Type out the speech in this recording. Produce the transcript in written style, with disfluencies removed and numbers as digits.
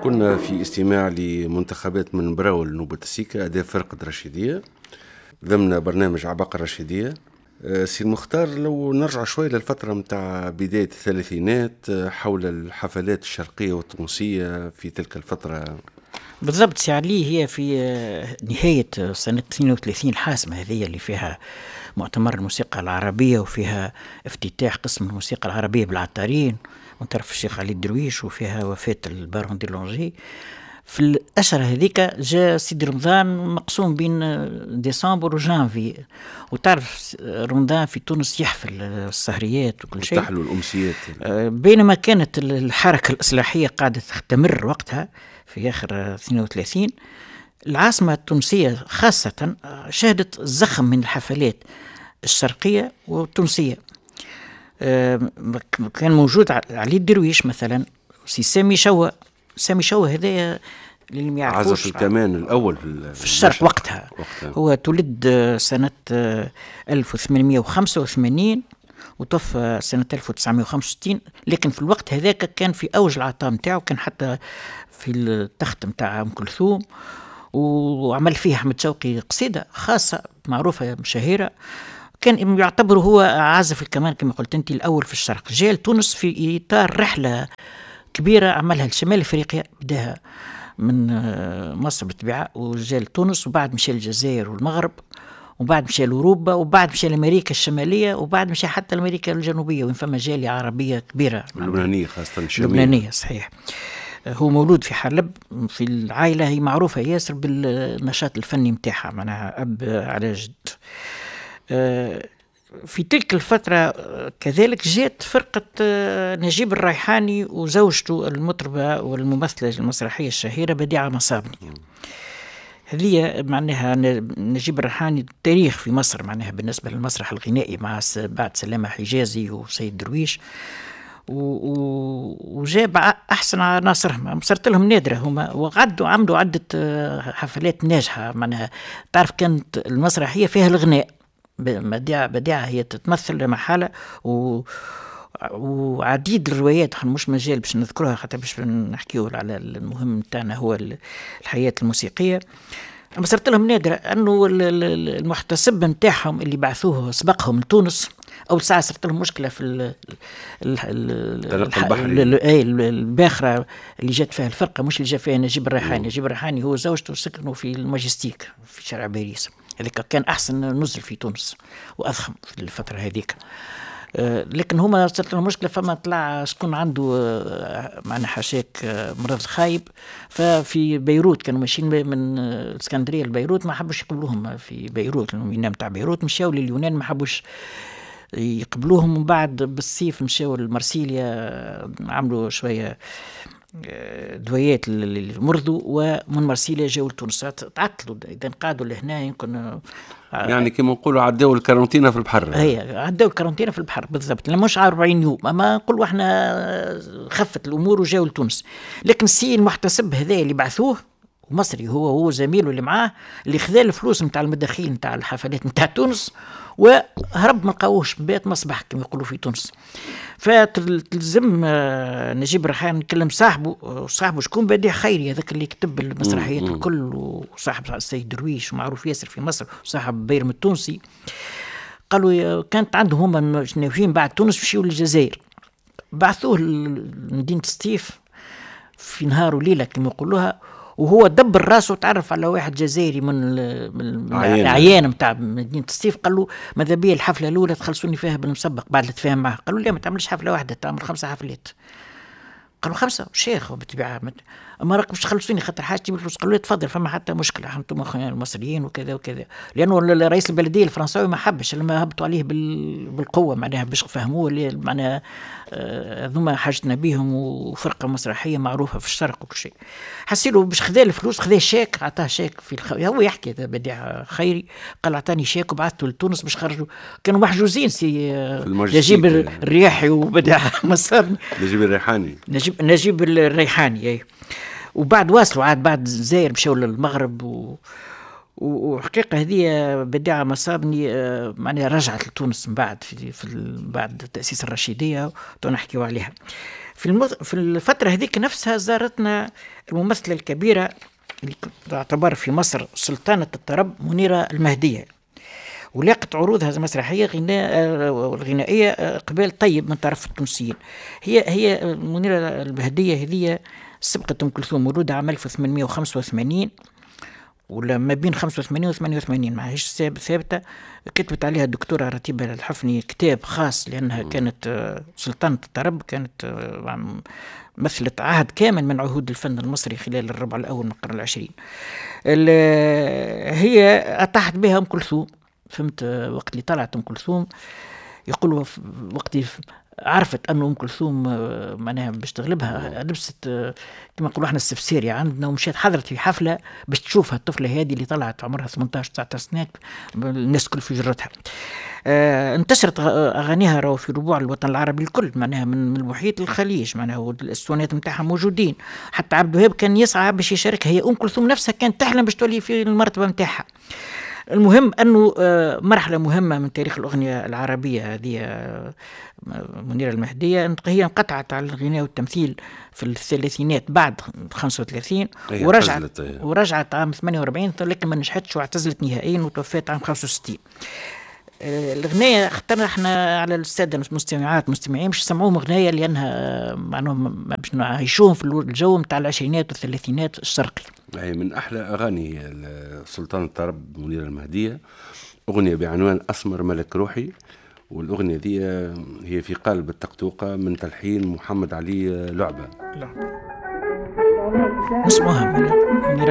كنا في استماع لمنتخبات من براول نوبة السيكا أداء فرقة رشيدية ضمن برنامج عباقرة الرشيدية. سي المختار، لو نرجع شوي للفترة متاع بداية الثلاثينات حول الحفلات الشرقية والتونسية في تلك الفترة. بالضبط سي علي، هي في نهاية سنة 32 الحاسمة هذه اللي فيها مؤتمر الموسيقى العربية وفيها افتتاح قسم الموسيقى العربية بالعطارين من طرف الشيخ علي الدرويش، وفيها وفاة البارون دي لونجي. في الأشهر هذيك جاء سيدي رمضان مقسوم بين ديسمبر وجانفي، وتعرف رمضان في تونس يحفل السهريات وكل شيء، تحلو الأمسيات. بينما كانت الحركة الإصلاحية قاعدة تستمر وقتها في آخر 32. العاصمة التونسية خاصة شهدت زخم من الحفلات الشرقية والتونسية. كان موجود علي الدرويش مثلا، سامي شوا هذا اللي ما يعرفوش، عزف الكمان الأول في الشرق وقتها. هو تولد سنة 1885 وتوفى سنة 1965، لكن في الوقت هذاك كان في أوج العطاء متاعه، كان حتى في التخت متاع أم كلثوم، وعمل فيها أحمد شوقي قصيدة خاصة معروفة شهيرة. كان يعتبر هو عازف الكمان كما قلت أنت الأول في الشرق. جاء لتونس في إطار رحلة كبيرة عملها لشمال أفريقيا، بداها من مصر بالطبيعة وجاء لتونس، وبعد مشى الجزائر والمغرب، وبعد مشى لأوروبا، وبعد مشى لأمريكا الشمالية، وبعد مشى حتى لأمريكا الجنوبية وين فما جالية عربية كبيرة اللبنانية خاصة الشمالية. اللبنانية صحيح. هو مولود في حلب في العائلة هي معروفة ياسر بالنشاط الفني متاعها، معناها أب على جد. في تلك الفترة كذلك جاءت فرقة نجيب الريحاني وزوجته المطربة والممثلة المسرحية الشهيرة بديعة مصابني. هذه معناها نجيب الريحاني تاريخ في مصر معناها بالنسبة للمسرح الغنائي، مع بعد سلامة حجازي وسيد درويش، وجاب أحسن عناصرهم، صرت لهم نادرة هما، وقعدوا عملوا عدة حفلات ناجحة. معناها تعرف كانت المسرحية فيها الغناء، بديعة هي تتمثل محالة، وعديد الروايات مش مجال باش نذكرها حتى باش نحكيه على المهم تاعنا هو الحياة الموسيقية. صرت لهم نادرة أنه المحتسب نتاعهم اللي بعثوه سبقهم لتونس أول ساعة صرت لهم مشكلة في الباخرة اللي جات فيها الفرقة، مش اللي جات فيها نجيب الريحاني. نجيب الريحاني هو زوجته سكنوا في الماجستيك في شارع باريس، هذيك كان أحسن نزل في تونس وأضخم في الفترة هذيك. لكن هما صارت لهم مشكلة، فما طلع شكون عنده معنا حاشاك مرض خايب، ففي بيروت كانوا ماشيين من الإسكندرية لبيروت، ما حبوش يقبلوهم في بيروت، الميناء متاع بيروت، مشاو لليونان ما حبوش يقبلوهم. ومن بعد بالصيف مشاو لمرسيليا، عملوا شوية دويات اللي مرضوا، ومن مرسيليا جاوا لتونس تعطلوا، إذا قعدوا لهنا يمكن يعني كما نقولوا عدوا الكارنتينا في البحر. هي عدوا الكارنتينا في البحر بالضبط، مش 40 يوم، اما نقولوا احنا خفت الامور وجاوا لتونس. لكن السي المحتسب هذا اللي بعثوه مصري، هو زميله اللي معاه، اللي خذا الفلوس نتاع المداخيل نتاع الحفلات نتاع تونس وهرب ما لقاوش، بيت مصبح كما يقولوا في تونس. فتلزم نجيب الريحاني نكلم صاحبه شكون؟ بديع خيري، هذاك اللي كتب المسرحيات الكل، وصاحب السيد درويش ومعروف ياسر في مصر، وصاحب بيرم التونسي. قالوا كانت عندهم هم ناويين بعد تونس مشيوا للجزائر، بعثوه لمدينة سطيف في نهار وليلة كما يقولوها، وهو دبر راسه تعرف على واحد جزائري من عيان متاع مدينة الصيف، قال له ماذا بيا الحفلة الأولى تخلصوني فيها بالمسبق بعد اللي تفاهم معه. قالوا لا ما تعملش حفلة واحدة، تعمل 5 حفلات. قالوا 5 شيخ بالطبيعة، أما راك مش تخلصوني خاطر حاجتي بالفلوس. قالوا لا تفضل، فما حتى مشكلة، أنتم أخوان المصريين وكذا وكذا، لأنه رئيس البلدية الفرنساوي ما حبش لما هبطوا عليه بالقوة، معناها باش فهموه معناها ذوما حاجتنا بيهم وفرقة مسرحية معروفة في الشرق وكل شيء. حسيله باش خذا الفلوس، خذا شيك، عطاه شيك هو يحكي هذا بديع خيري، قال عطاني شيك وبعثته لتونس باش خرجوا، كانوا محجوزين نجيب الرياحي وبديع مصابني، نجيب الريحاني. وبعد واصلوا عاد بعد الجزائر مشاو للمغرب وحقيقة هذه بديعة مصابني معناها رجعت لتونس من بعد بعد تأسيس الرشيدية ونحكيوا عليها. في الفترة هذيك نفسها زارتنا الممثلة الكبيرة اللي تعتبر في مصر سلطانة الطرب، منيرة المهدية، ولاقت عروضها المسرحية الغنائية قبال طيب من طرف التونسيين. هي منيرة المهدية هذه سبقت أم كلثوم، مولودة عام 1885 ولا ما بين 85 و 88، ما هيش ثابتة. كتبت عليها الدكتورة رتيبة الحفني كتاب خاص، لأنها كانت سلطانة الطرب، كانت مثلت عهد كامل من عهود الفن المصري خلال الربع الأول من القرن العشرين. هي أطاحت بها أم كلثوم، فهمت؟ وقت اللي طلعت أم كلثوم يقولوا وقت عرفت أنه أم كلثوم معناها باش تغلبها، لبست كما نقولوا احنا السفسيرية عندنا، ومشيت حضرت في حفلة باش تشوفها الطفلة هذه اللي طلعت عمرها 18-19 سنة، الناس كل في جرتها. انتشرت أغانيها راهو في ربوع الوطن العربي الكل، معناها من المحيط للخليج، معناها والاسطوانات نتاعها موجودين. حتى عبد الوهاب كان يسعى باش يشاركها، هي أم كلثوم نفسها كانت تحلم باش تولي في المرتبة نتاعها. المهم أنه مرحلة مهمة من تاريخ الأغنية العربية هذه منيرة المهدية، هي انقطعت على الغناء والتمثيل في الثلاثينات بعد 35، ورجعت عام 48 لكن ما نجحتش واعتزلت نهائيا وتوفيت عام 65. الغناية اقترحنا على السادة مستمعين باش يسمعوهم غناية، لأنها معناهم باش نعيشوهم في الجو متاع العشرينات والثلاثينات الشرقي. هي من أحلى أغاني سلطان الطرب منيرة المهدية، أغنية بعنوان أسمر ملك روحي، والأغنية دي هي في قلب التقطوقة من تلحين محمد علي لعبة. نسمعها.